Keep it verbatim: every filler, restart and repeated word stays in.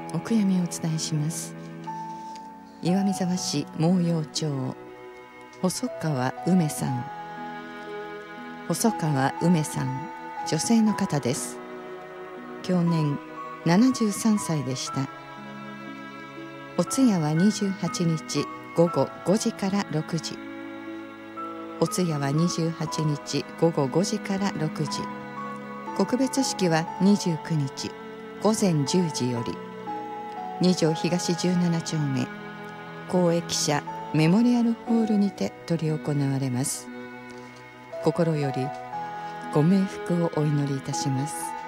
お悔やみをお伝えします。岩見沢市毛陽町、細川梅さん。細川梅さん、女性の方です。享年ななじゅうさんさいでした。お通夜はにじゅうはちにちごごごじからろくじ。お通夜はにじゅうはちにちごごごじからろくじ。告別式はにじゅうくにちごぜんじゅうじより、二条東じゅうななちょうめ公益社メモリアルホールにて執り行われます。心よりご冥福をお祈りいたします。